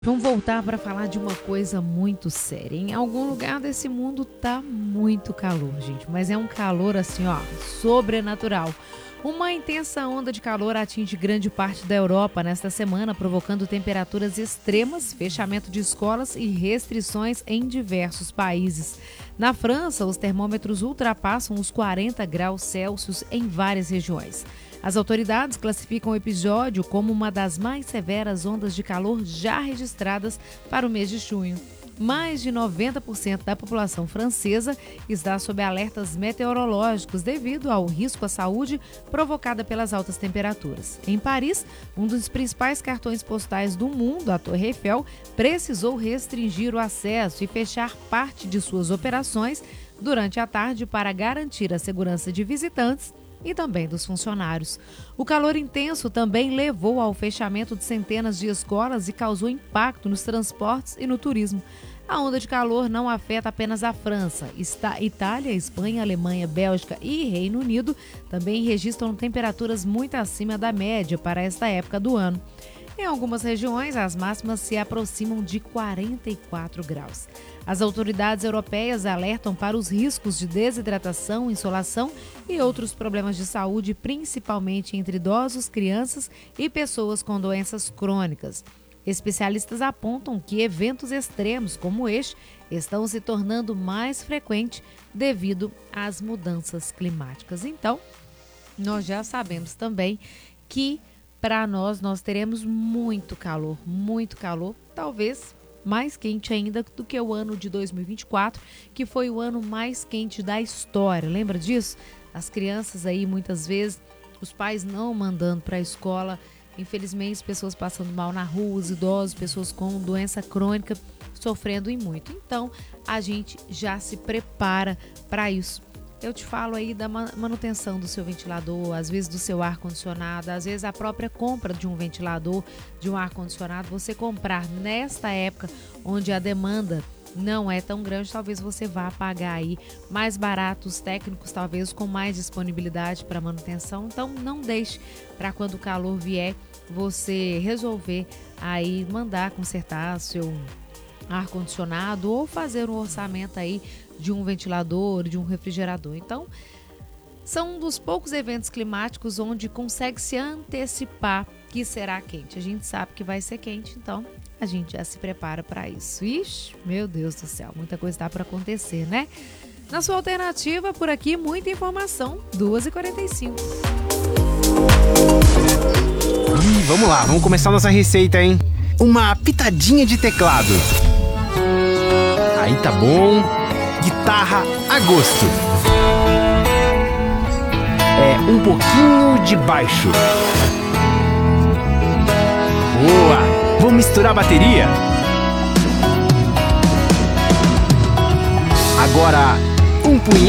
Vamos voltar para falar de uma coisa muito séria. Em algum lugar desse mundo tá muito calor, gente, mas é um calor assim, ó, sobrenatural. Uma intensa onda de calor atinge grande parte da Europa nesta semana, provocando temperaturas extremas, fechamento de escolas e restrições em diversos países. Na França, os termômetros ultrapassam os 40 graus Celsius em várias regiões. As autoridades classificam o episódio como uma das mais severas ondas de calor já registradas para o mês de junho. Mais de 90% da população francesa está sob alertas meteorológicos devido ao risco à saúde provocada pelas altas temperaturas. Em Paris, um dos principais cartões postais do mundo, a Torre Eiffel, precisou restringir o acesso e fechar parte de suas operações durante a tarde para garantir a segurança de visitantes e também dos funcionários. O calor intenso também levou ao fechamento de centenas de escolas e causou impacto nos transportes e no turismo. A onda de calor não afeta apenas a França. Itália, Espanha, Alemanha, Bélgica e Reino Unido também registram temperaturas muito acima da média para esta época do ano. Em algumas regiões, as máximas se aproximam de 44 graus. As autoridades europeias alertam para os riscos de desidratação, insolação e outros problemas de saúde, principalmente entre idosos, crianças e pessoas com doenças crônicas. Especialistas apontam que eventos extremos como este estão se tornando mais frequentes devido às mudanças climáticas. Então, nós já sabemos também que para nós teremos muito calor, talvez mais quente ainda do que o ano de 2024, que foi o ano mais quente da história. Lembra disso? As crianças aí, muitas vezes, os pais não mandando para a escola, infelizmente, pessoas passando mal na rua, os idosos, pessoas com doença crônica, sofrendo e muito. Então, a gente já se prepara para isso. Eu te falo aí da manutenção do seu ventilador, às vezes do seu ar-condicionado, às vezes a própria compra de um ventilador, de um ar-condicionado. Você comprar nesta época onde a demanda não é tão grande, talvez você vá pagar aí mais barato, os técnicos talvez com mais disponibilidade para manutenção. Então não deixe para quando o calor vier você resolver aí mandar consertar seu ar-condicionado ou fazer um orçamento aí de um ventilador, de um refrigerador. Então, são um dos poucos eventos climáticos onde consegue se antecipar que será quente. A gente sabe que vai ser quente, então a gente já se prepara para isso. Ixi, meu Deus do céu, muita coisa dá para acontecer, né? Na sua alternativa, por aqui, muita informação, 2h45. Vamos lá, vamos começar nossa receita, hein? Uma pitadinha de teclado. Aí tá bom. Guitarra a gosto. Um pouquinho de baixo. Boa! Vamos misturar a bateria. Agora, um punhado